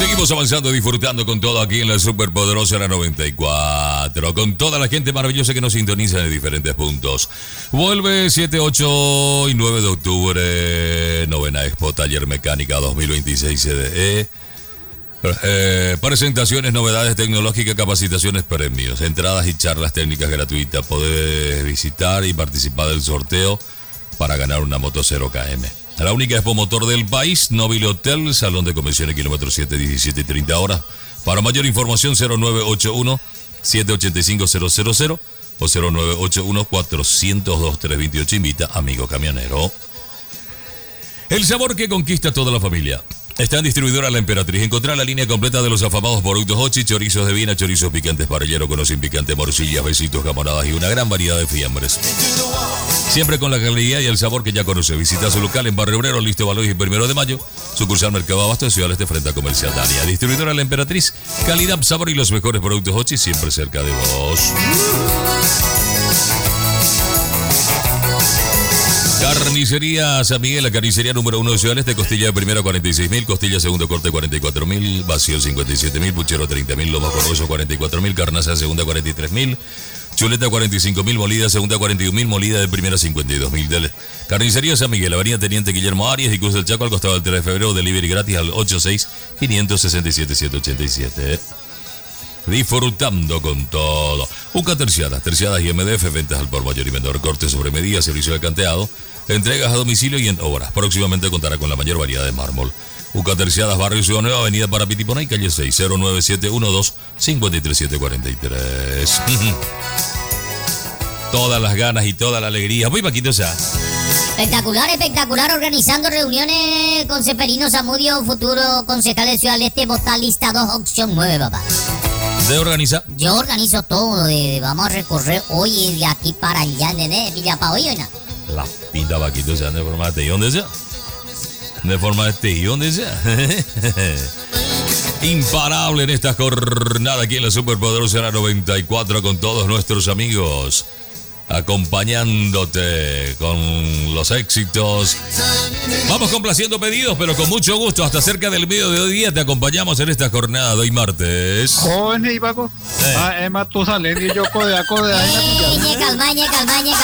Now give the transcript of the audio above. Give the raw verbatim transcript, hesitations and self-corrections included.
Seguimos avanzando y disfrutando con todo aquí en la Superpoderosa la noventa y cuatro. Con toda la gente maravillosa que nos sintoniza en diferentes puntos. Vuelve siete, ocho y nueve de octubre. Novena Expo Taller Mecánica dos mil veintiséis C D E. Eh, presentaciones, novedades tecnológicas, capacitaciones, premios, entradas y charlas técnicas gratuitas. Podés visitar y participar del sorteo para ganar una moto cero kilómetros. La única expo motor del país, Nobile Hotel, Salón de Convenciones, kilómetro siete, diecisiete y treinta horas. Para mayor información, cero nueve ocho uno, siete ocho cinco, cero cero cero o cero nueve ocho uno, cuatro cero dos, tres dos ocho. Invita, amigo camionero. El sabor que conquista toda la familia. Está en distribuidora La Emperatriz. Encontrar la línea completa de los afamados productos Hochi, chorizos de Viena, chorizos picantes parrillero con o sin picante, morcillas, besitos, jamonadas y una gran variedad de fiambres. Siempre con la calidad y el sabor que ya conoce. Visita su local en Barrio Obrero, Listo Valois y Primero de Mayo. Sucursal Mercado Abasto de Ciudad del Este frente a Comercial Dania. Distribuidora La Emperatriz. Calidad, sabor y los mejores productos Hochi siempre cerca de vos. Carnicería San Miguel, la carnicería número uno de Ciudad del Este. Costilla de primera cuarenta y seis mil, costilla segundo corte cuarenta y cuatro mil, vacío cincuenta y siete mil, puchero treinta mil, lomo con hueso cuarenta y cuatro mil, carnaza segunda cuarenta y tres mil, chuleta cuarenta y cinco mil, molida segunda cuarenta y un mil, molida de primera cincuenta y dos mil. Carnicería San Miguel, avenida Teniente Guillermo Arias y Cruz del Chaco al costado del tres de febrero, delivery gratis al ocho seis, cinco seis siete, siete ocho siete. Disfrutando con todo. Uca Terciadas, Terciadas y M D F, ventas al por mayor y menor, corte sobre medida, servicio de canteado, entregas a domicilio y en obras. Próximamente contará con la mayor variedad de mármol. Uca Terciadas, Barrio Ciudad Nueva, avenida Parapitipona y calle seis, cero nueve siete uno dos, cinco tres siete cuatro tres. Todas las ganas y toda la alegría. Muy Paquito, ya. Espectacular, espectacular, organizando reuniones con Seferino Zamudio, futuro concejal de Ciudad del Este, votar lista dos, opción nueve, papá. ¿De organiza? Yo organizo todo, de, vamos a recorrer hoy de aquí para allá, de Villa pa' hoy, ¿no? La pinta Paquito, ya, de forma de tejón de ya. De forma de tejón de ya. Imparable en esta jornada aquí en la Superpoderosa la noventa y cuatro con todos nuestros amigos. Acompañándote con los éxitos. Vamos complaciendo pedidos, pero con mucho gusto. Hasta cerca del mediodía te acompañamos en esta jornada de hoy martes. Joven y Paco. Eh. Ah, Emma, tú sales y yo codea, codea. Calma, calma, calma.